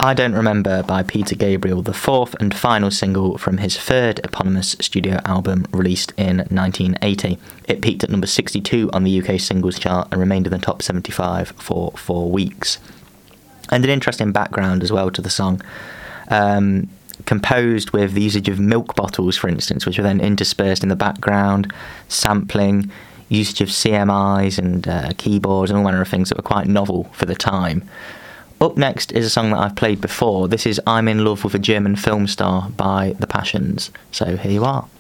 I Don't Remember by Peter Gabriel, the fourth and final single from his third eponymous studio album released in 1980. It peaked at number 62 on the UK singles chart and remained in the top 75 for 4 weeks. And an interesting background as well to the song, composed with the usage of milk bottles, for instance, which were then interspersed in the background, sampling, usage of CMIs and keyboards and all manner of things that were quite novel for the time. Up next is a song that I've played before. This is I'm in Love with a German Film Star by The Passions. So here you are.